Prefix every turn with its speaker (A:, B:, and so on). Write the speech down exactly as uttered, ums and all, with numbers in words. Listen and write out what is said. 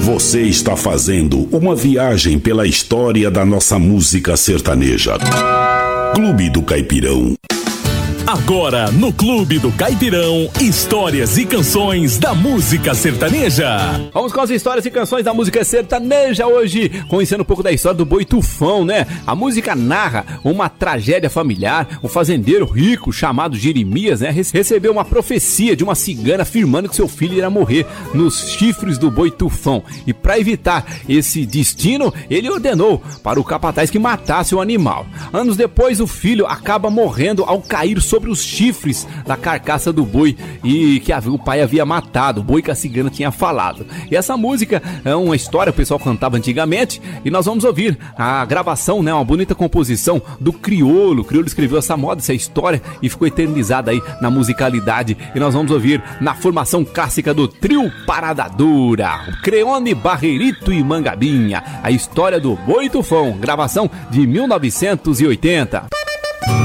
A: Você está fazendo uma viagem pela história da nossa música sertaneja. Clube do Caipirão.
B: Agora, no Clube do Caipirão, histórias e canções da música sertaneja.
C: Vamos com as histórias e canções da música sertaneja hoje, conhecendo um pouco da história do Boi Tufão, né? A música narra uma tragédia familiar. Um fazendeiro rico chamado Jeremias, né, recebeu uma profecia de uma cigana afirmando que seu filho irá morrer nos chifres do Boi Tufão. E para evitar esse destino, ele ordenou para o capataz que matasse o animal. Anos depois, o filho acaba morrendo ao cair sobre sobre os chifres da carcaça do boi e que o pai havia matado, o boi que a cigana tinha falado. E essa música é uma história que o pessoal cantava antigamente e nós vamos ouvir a gravação, né, uma bonita composição do Criolo. O Criolo escreveu essa moda, essa história e ficou eternizada aí na musicalidade. E nós vamos ouvir na formação clássica do Trio Parada Dura, o Creone, Barreirito e Mangabinha, a história do Boi Tufão, gravação de mil novecentos e oitenta.